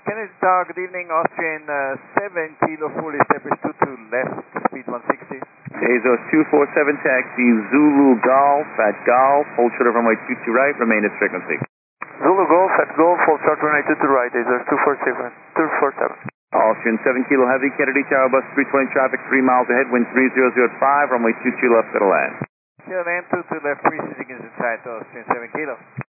Kennedy Tower, good evening, Austrian 7 Kilo, fully established 22 left, speed 160. AZOS 247 taxi, Zulu Golf at Golf, hold short of runway 22 right, remain at frequency. Zulu Golf at Golf, hold short runway 22 right, AZOS 247. Austrian 7 Kilo Heavy, Kennedy Tower, bus 320 traffic, 3 miles ahead, wind 3005, runway 22 left, to the land. Land 22 left, 3 sitting is inside Austrian 7 Kilo.